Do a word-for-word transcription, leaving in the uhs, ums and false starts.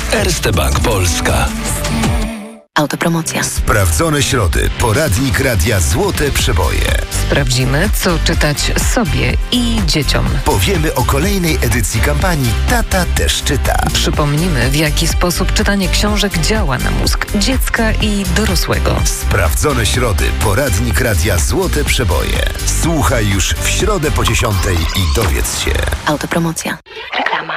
Erste Bank Polska. Autopromocja. Sprawdzone środy. Poradnik Radia Złote Przeboje. Sprawdzimy, co czytać sobie i dzieciom. Powiemy o kolejnej edycji kampanii Tata też czyta. Przypomnimy, w jaki sposób czytanie książek działa na mózg dziecka i dorosłego. Sprawdzone środy. Poradnik Radia Złote Przeboje. Słuchaj już w środę po dziesiątej i dowiedz się. Autopromocja.